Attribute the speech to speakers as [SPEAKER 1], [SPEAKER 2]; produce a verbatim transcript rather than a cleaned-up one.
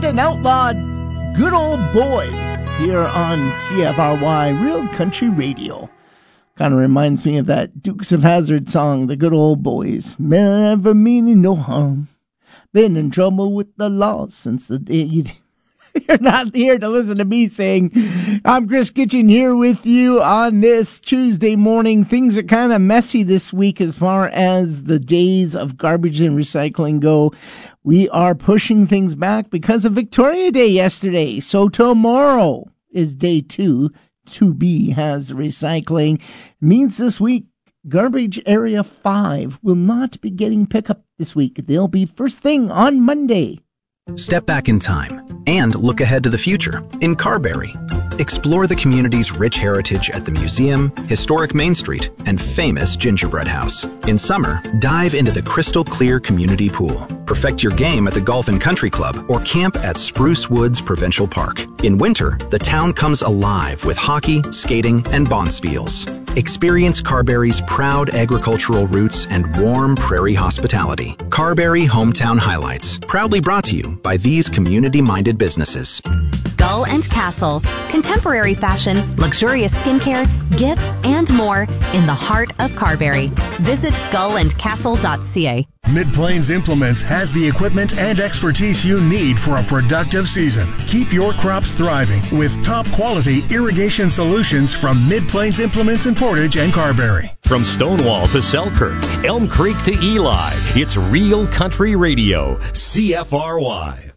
[SPEAKER 1] and outlawed Good Old Boy here on C F R Y Real Country Radio. Kind of reminds me of that Dukes of Hazzard song, The Good Old Boys. Never meaning no harm. Been in trouble with the law since the day you... You're not here to listen to me saying, I'm Chris Kitchen here with you on this Tuesday morning. Things are kind of messy this week as far as the days of garbage and recycling go. We are pushing things back because of Victoria Day yesterday. So tomorrow is day two. two B has recycling. Means this week, garbage area five will not be getting pickup this week. They'll be first thing on Monday.
[SPEAKER 2] Step back in time and look ahead to the future in Carberry. Explore the community's rich heritage at the museum, historic Main Street, and famous Gingerbread House. In summer, dive into the crystal clear community pool. Perfect your game at the Golf and Country Club or camp at Spruce Woods Provincial Park. In winter, the town comes alive with hockey, skating, and bonspiels. Experience Carberry's proud agricultural roots and warm prairie hospitality. Carberry Hometown Highlights, proudly brought to you by these community-minded businesses.
[SPEAKER 3] Gull and Castle. Contemporary fashion, luxurious skincare, gifts, and more in the heart of Carberry. Visit gull and castle dot c a.
[SPEAKER 4] Mid-Plains Implements has the equipment and expertise you need for a productive season. Keep your crops thriving with top-quality irrigation solutions from Mid-Plains Implements in Portage and Carberry.
[SPEAKER 5] From Stonewall to Selkirk, Elm Creek to Eli, it's Real Country Radio, C F R Y.